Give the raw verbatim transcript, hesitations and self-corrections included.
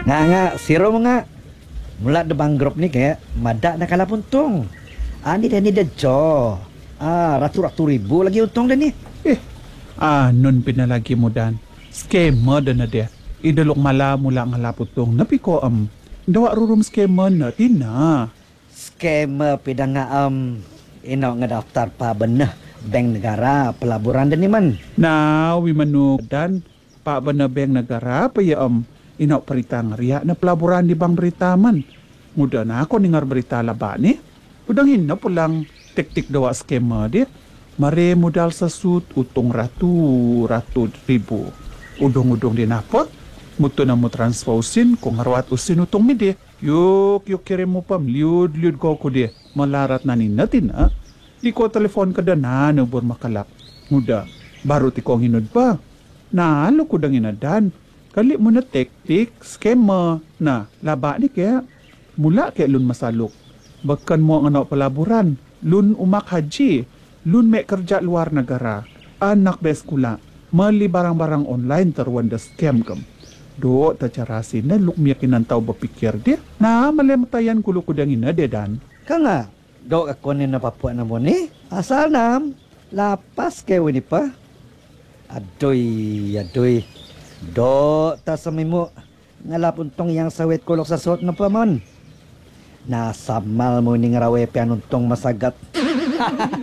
Nga nga, siro mo nga. Mula na bang grup ni kaya mada na kalapuntong. Ani dan ni dadjo. Ah, ratu-ratu ribu lagi untong dan ni. Eh, ah, nun pinalagi mo dan. Scammer dan na de. Idalok mala mula nga laputong. Napiko am. Dawa rurum scammer na tina. Scam pidang nga um ino nga daftar pa benah bank negara pelaburan dan ni man. Na, wimanu dan. Pa ba na beng negara pa ya am. Inaw perita nga riya na pelaburan di bang berita man. Muda na ako ningar berita laba ni. Udangin na pulang tektik dawa skema di. Mare modal sa sut utong ratu ratu ribu. Udong-udong din apot. Muto na mo transposin kung harwat usin utong mi di. Yuk, yuk kirim mo pam. Liud, liud ko ko di. Malarat na ni natin ha. Di ko telepon ka da na nabor makalak. Muda, baru ti ko hinod pa. Nalo ko dang inadan. Kali mo na tektik, skema na laba ni kaya. Mula kaya lun masalok. Bakan mo ang anak palaburan. Lun umak haji. Lun may kerja luar negara. Anak beskula. Mali barang-barang online tarwan da scam kam. Do, ta carasin na lukmiyakin ang tao bapikir di. Na malematayan kulo ko dang inadedan. Ka nga, do ako ni napapua na mo ni. Asal nam, lapas kayo ni pa. Adoy, adoy. Do, ta sa mo. Ngalapuntong yang sawit kulok sa suot na pa man. Nasamal mo ni ngarawe pianuntong masagat.